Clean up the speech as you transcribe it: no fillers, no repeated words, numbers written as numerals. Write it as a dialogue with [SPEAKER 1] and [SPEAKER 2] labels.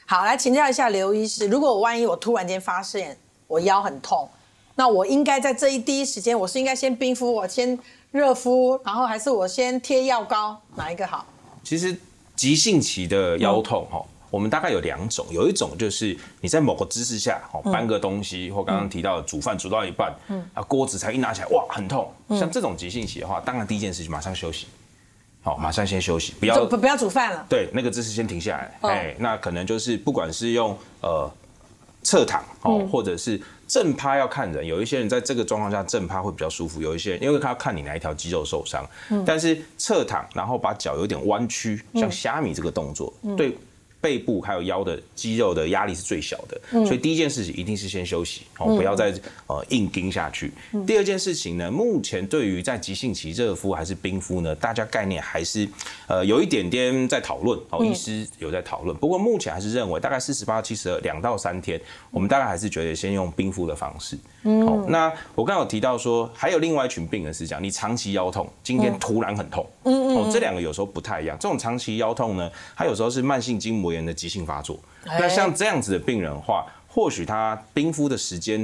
[SPEAKER 1] 好，来请教一下刘医师，如果万一我突然间发现我腰很痛，那我应该在第一时间，我是应该先冰敷，我先热敷，然后还是我先贴药膏，哪一个好？
[SPEAKER 2] 其实急性期的腰痛我们大概有2种，有一种就是你在某个姿势下搬个东西，或刚刚提到的煮饭煮到一半，锅子才一拿起来，哇，很痛。像这种急性期的话，当然第一件事情马上休息。好，马上先休息，不
[SPEAKER 1] 要煮饭了。
[SPEAKER 2] 对，那个姿势先停下来。那可能就是不管是用侧躺或者是正趴，要看人。有一些人在这个状况下正趴会比较舒服，有一些人因为他要看你哪一条肌肉受伤。但是侧躺，然后把脚有点弯曲，像虾米这个动作，对背部还有腰的肌肉的压力是最小的，所以第一件事情一定是先休息，不要再硬盯下去。第二件事情呢，目前对于在急性期热敷还是冰敷呢，大家概念还是有一点点在讨论，医师有在讨论。不过目前还是认为大概48、72、2到3天，我们大概还是觉得先用冰敷的方式。那我刚刚有提到说，还有另外一群病人是讲，你长期腰痛，今天突然很痛，这2个有时候不太一样。这种长期腰痛呢，它有时候是慢性筋膜炎的急性发作。那像这样子的病人的话，或许他冰敷的时间